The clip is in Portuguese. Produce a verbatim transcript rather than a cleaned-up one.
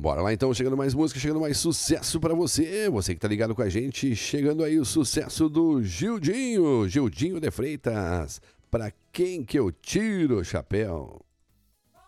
Bora lá então, chegando mais música, chegando mais sucesso pra você. Você que tá ligado com a gente, chegando aí o sucesso do Gildinho, Gildinho de Freitas. Pra quem que eu tiro o chapéu?